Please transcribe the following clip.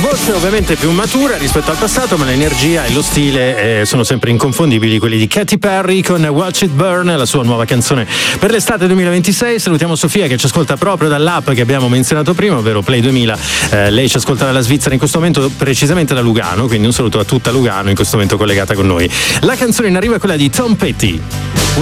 Voce ovviamente più matura rispetto al passato, ma l'energia e lo stile sono sempre inconfondibili, quelli di Katy Perry con Watch It Burn, la sua nuova canzone per l'estate 2026. Salutiamo Sofia che ci ascolta proprio dall'app che abbiamo menzionato prima, ovvero Play 2000. Lei ci ascolta dalla Svizzera in questo momento, precisamente da Lugano, quindi un saluto a tutta Lugano in questo momento collegata con noi. La canzone in arrivo è quella di Tom Petty.